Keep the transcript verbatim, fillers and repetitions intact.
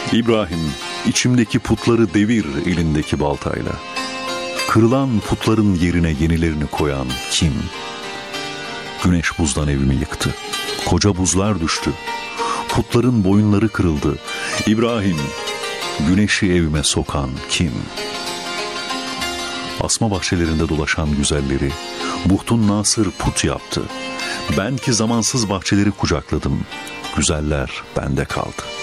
İbrahim, içimdeki putları devir elindeki baltayla. Kırılan putların yerine yenilerini koyan kim? Güneş buzdan evimi yıktı. Koca buzlar düştü. Putların boyunları kırıldı. İbrahim, güneşi evime sokan kim? Asma bahçelerinde dolaşan güzelleri Buhtun Nasır put yaptı. Ben ki zamansız bahçeleri kucakladım. Güzeller bende kaldı.